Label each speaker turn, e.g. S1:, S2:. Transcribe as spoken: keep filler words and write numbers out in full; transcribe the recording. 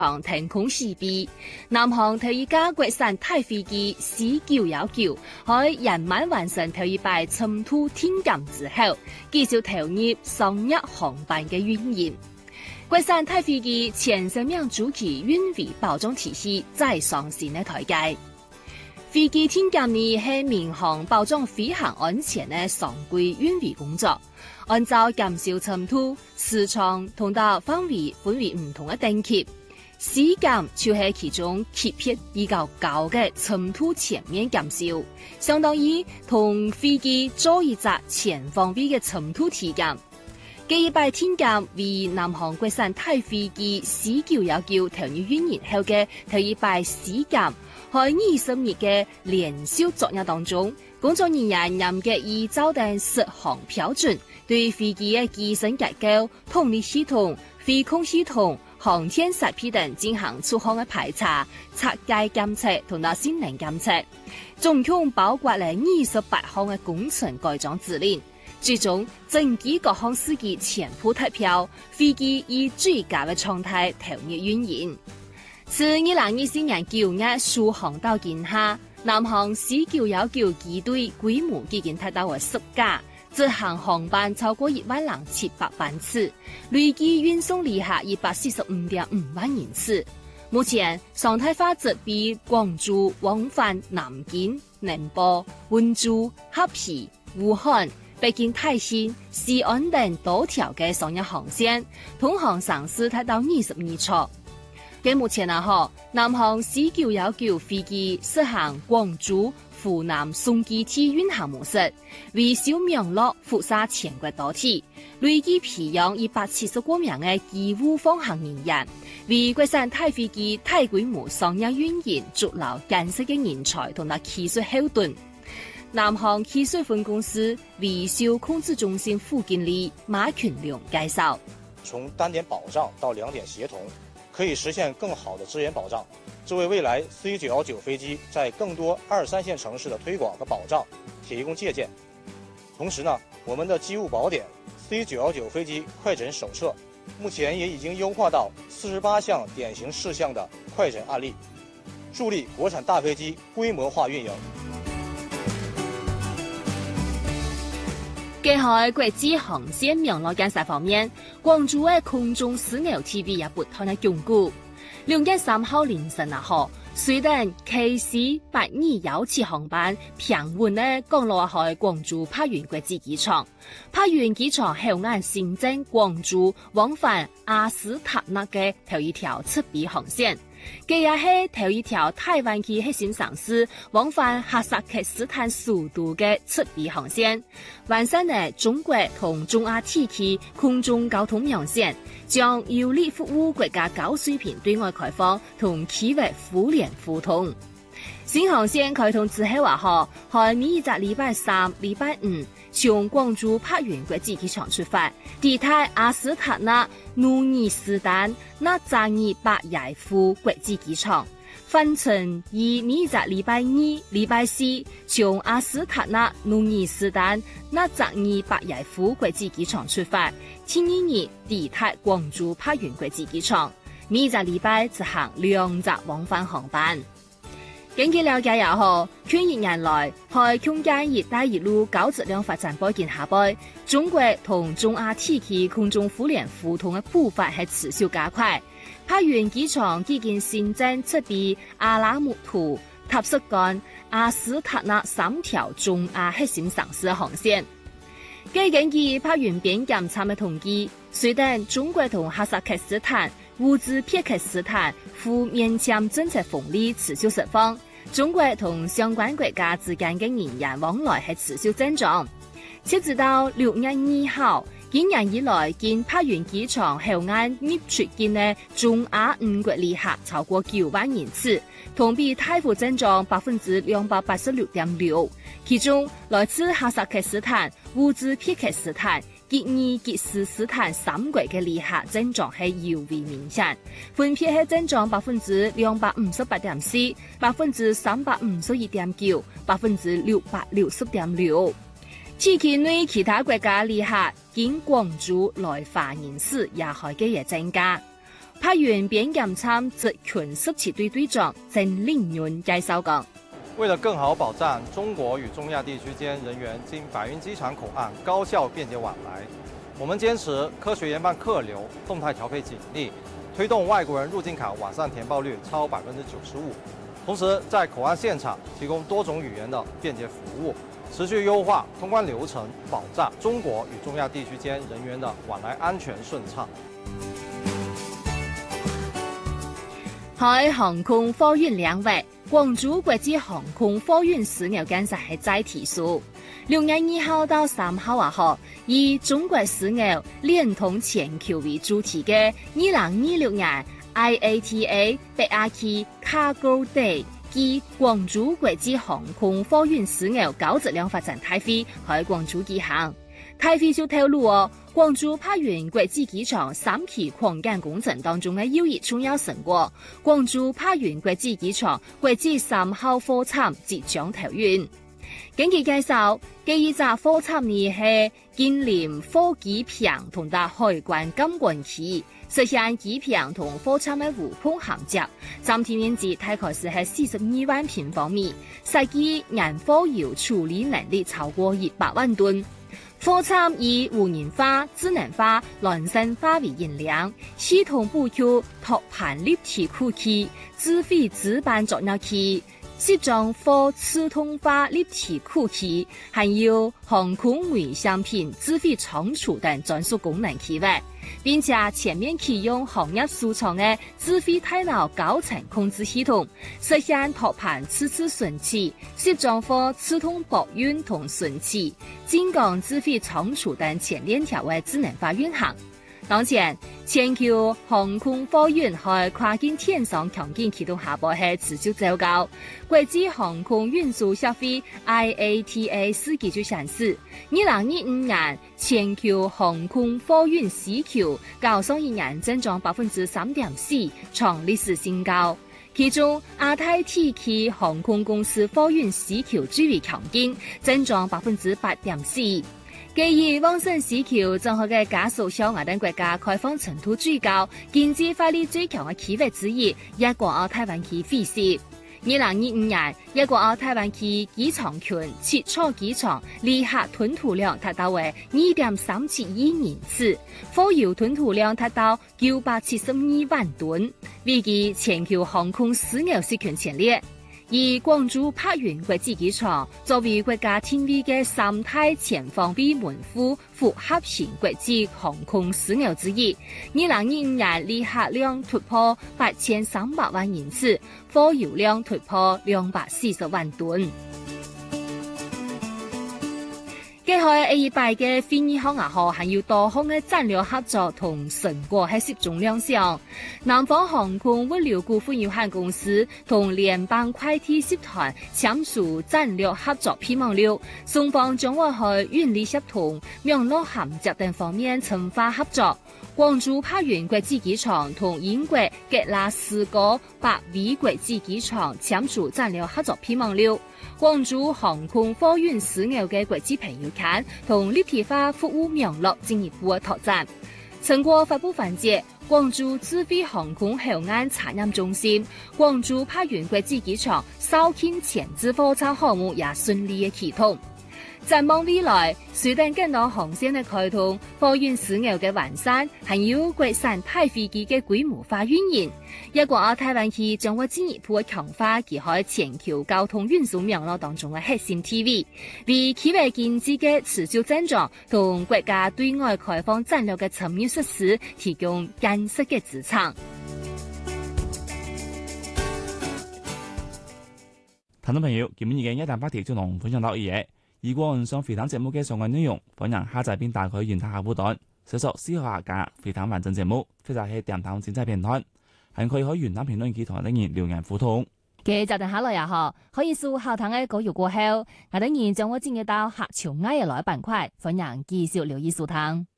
S1: 航騰空試飛，南航頭一架國產大飛機 C 九一九喺圓滿完成頭一擺塵土天檢之後，繼續投入商業航班嘅運營。國產大飛機前生命週期運維保障體系再上新嘅台階。飛機天檢呢係民航保障飛行安全嘅常規運維工作，按照減少塵土、時長同到範圍分為唔同嘅等級。C 減就係其中級別比較高嘅塵土全面減少，相當於同飛機做一隻全方位嘅塵土體檢。第一擺天檢為南航國產大飛機 C 九一九投入運營後嘅頭一擺 C 檢。喺二十日嘅連續作業當中，工作人員嚴格依照定十項標準，對飛機嘅機身結構、動力系統、飛控系統、航天設備等進行粗項嘅排查、測計監測同埋性能監測，總共包括了二十八項嘅工程改裝指令。最終，整機各項司機全部達標，飛機以最佳嘅狀態投入運營。自二零二四年九月數航到今下，南航 C 九一九機隊規模已經達到為十架，執行航班超過一萬零七百班次，累計運送旅客一百四十五點五萬人次。目前常態化執比廣州往返南京、寧波、溫州、合肥、武漢、北京泰興、西安等多條嘅商業航線，通航城市達到二十二處。嘅目前啊，嗬，南航 C 九一九飛機實行廣州、湖南松基地運行模式，為小名落輻射全國多地，累計培養一百七十多名嘅機務飛行人員，為國產大飛機大規模商業運營築牢堅實嘅人才同埋技術後盾。南航技術分公司維修控制中心副經理馬群良介紹：
S2: 從單點保障到兩點協同，可以實現更好的資源保障，這為未來 C 九一九飛機在更多二三線城市的推廣和保障提供借鑑。同時呢，我們的機務寶典 C 九一九飛機快診手冊目前也已經優化到四十八項典型事項的快診案例，助力國產大飛機規模化運營。
S1: 嘅喺國際航線網絡建設方面，廣州嘅空中樞紐 T V 也不斷嘅鞏固。六月三號凌晨啊，號隨等 K C 八二幺七航班平穩咧降落喺廣州柏園國際機場。柏園機場後岸新增廣州往返阿斯塔納嘅頭一條側臂航線。佢也係頭一條台灣區核心城市往返哈薩克斯坦首都嘅側臂航線，完善嘅中國同中亞地區空中交通網線，將有力服務國家高水平對外開放同區域互聯互通。新航線開通之後啊，嗬，喺每一個禮拜三、禮拜五，從廣州柏園國際機場出發，抵達阿斯塔納努爾斯丹那扎爾巴耶夫國際機場，返程以每一個禮拜二、禮拜四，從阿斯塔納努爾斯丹那扎爾巴耶夫國際機場出發，星期日抵達廣州柏園國際機場，每一個禮拜執行兩隻往返航班。根據了解也好，近一年來，喺空間一帶一路高質量發展背景下背，中國同中亞地區空中互聯互通嘅步伐係持續加快。柏園機場已經新增設備阿拉木圖、塔什干、阿斯塔納三條中亞核心城市航線。根據柏園邊檢參嘅統計，隨等中國同哈薩克斯坦、烏茲別克斯坦赴免簽政策紅利持續釋放，中國同相關國家之間嘅人員往來係持續增長。截至到六月二號，今年以來經柏園機場後岸入出境嘅中亞五國旅客超過九萬人次，同比大幅增長百分之兩百八十六點六。其中來自哈薩克斯坦、烏茲別克斯坦、吉爾吉斯斯坦三國嘅旅客增長係尤為明顯，分別係增長百分之兩百五十八點四、百分之三百五十一點九、百分之六百六十點六。地區內其他國家旅客經廣州來華人次也開始嘅增加。 派員邊檢參集群十七隊隊長鄭令潤介紹講：
S3: 為了更好保障中國與中亞地區間人員經白雲機場口岸高效便捷往來，我們堅持科學研判客流，動態調配警力，推動外國人入境卡網上填報率超百分之九十五。同時在口岸現場提供多種語言的便捷服務，持續優化通關流程，保障中國與中亞地區間人員的往來安全順暢。
S1: 喺航空貨運領域，廣州國際航空貨運樞紐建設係再提速。六月二號到三號啊號，以中國樞紐連通全球為主題嘅二零二六年 I A T A 北亞區 Cargo Day 暨廣州國際航空貨運樞紐高質量發展大會喺廣州舉行。大會就透露哦，廣州柏雲國際機場三期擴建工程當中嘅又一重要成果，廣州柏雲國際機場國際三號貨艙即將投運。根據介紹，第一架貨艙呢係建連貨機坪同搭海關監管區，實現機坪同貨艙嘅無縫銜接，佔地面積大概是係四十二萬平方米，實際硬貨油處理能力超過一百萬噸。貨艙以無人化、智能化、量身化為引領，系統布局托盤立體庫區、智慧值班作業區、集裝貨自動化立體庫區，還有航空微商品智慧倉儲等專屬功能區域，並且全面啟用行業首創的智慧大腦高層控制系統，實現托盤次次順起、集裝貨自動保運同順起、精鋼智慧倉儲等全鏈條的智能化運行。當前，全球航空貨運喺跨境電商強勁啟動下步係持續走高。國際航空運輸協會 I A T A 司機就顯示，二零二五年全球航空貨運需求較上一年增長百分之三點四，創歷史新高。其中，亞太地區航空公司貨運需求最為強勁，增長百分之八點四。基於旺盛需求，正好嘅加速小亞等國家開放程度最高、經濟發力最強嘅區域之一，一國澳台灣區飛涉。二零二五年，一國澳台灣區機場群七座機場旅客吞吐量達到為二點三七億人次，貨油吞吐量達到九百七十二萬噸，位居全球航空樞紐十強前列。以廣州柏雲國際機場作為國家定位嘅三大全方位門戶複合型國際航空樞紐之一，二零二五年旅客量突破八千三百萬人次，貨油量突破兩百四十萬噸。結合 A 一百嘅飛二號牙號，還有多項嘅戰略合作同成果喺集中亮相。南方航空物流股份有限公司同聯邦快遞集團簽署戰略合作備忘錄，雙方將會喺運力協同、網絡銜接等方面深化合作。廣州柏雲國際機場同英國格拉斯哥柏威國際機場簽署戰略合作備忘錄。廣州航空貨運樞紐嘅國際朋友圈同立體化服務網絡進一步嘅拓展。成果發布環節，廣州智慧航空口岸產業中心、廣州柏雲國際機場肇慶前置貨艙項目也順利嘅啟動。展望未來，隨着更多航線嘅開通、貨運樞紐嘅完善，還有國產大飛機嘅規模化運營，一國澳台灣區將會進一步嘅強化其喺全球交通運輸網絡當中嘅核心地位，為區域經濟嘅持續增長同國家對外開放戰略嘅參與實施提供堅實嘅支撐。
S4: 聽眾朋友，今日嘅一大話題就同分享到呢嘢。如果唔想回彈節目嘅相關內容，歡迎下載並打開原台下補檔，搜索思考下架回彈完整節目，或者係電台精彩片段，還可以喺原彈評論區同等人留言互動。
S1: 嘅就定下來也好，可以數後堂嘅稿語過後，我等然將會進入到客潮挨嘅來板塊，歡迎繼續留意收聽。